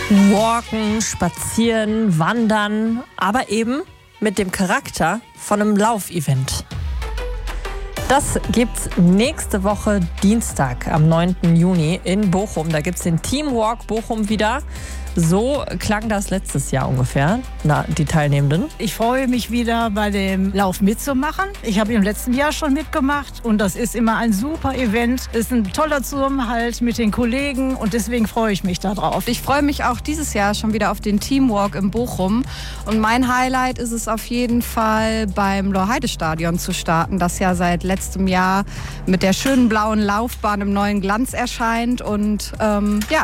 Walken, spazieren, wandern, aber eben mit dem Charakter von einem Laufevent. Das gibt's nächste Woche Dienstag am 9. Juni in Bochum. Da gibt's den Teamwalk Bochum wieder. So klang das letztes Jahr ungefähr, die Teilnehmenden. Ich freue mich wieder bei dem Lauf mitzumachen. Ich habe im letzten Jahr schon mitgemacht und das ist immer ein super Event. Es ist ein toller Zusammenhalt mit den Kollegen und deswegen freue ich mich darauf. Ich freue mich auch dieses Jahr schon wieder auf den Teamwalk in Bochum. Und mein Highlight ist es auf jeden Fall beim Lorheide-Stadion zu starten, das ja seit letztem Jahr mit der schönen blauen Laufbahn im neuen Glanz erscheint. Und